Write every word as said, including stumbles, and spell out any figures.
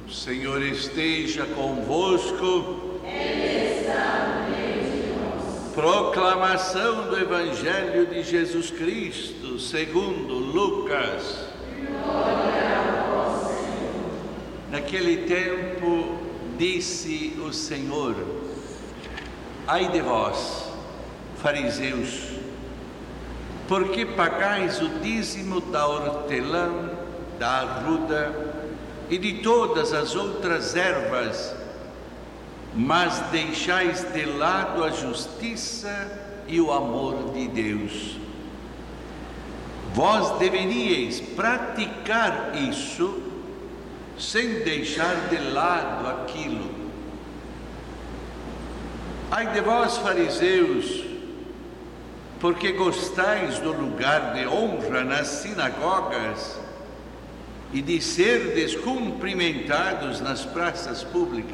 O Senhor esteja convosco. Ele está no meio de nós. Proclamação do Evangelho de Jesus Cristo, segundo Lucas. Glória a vós, Senhor. Naquele tempo, disse o Senhor: ai de vós, fariseus, porque pagais o dízimo da hortelã, da arruda e de todas as outras ervas, mas deixais de lado a justiça e o amor de Deus. Vós deveríeis praticar isso sem deixar de lado aquilo. Ai de vós, fariseus, porque gostais do lugar de honra nas sinagogas e de ser descumprimentados nas praças públicas.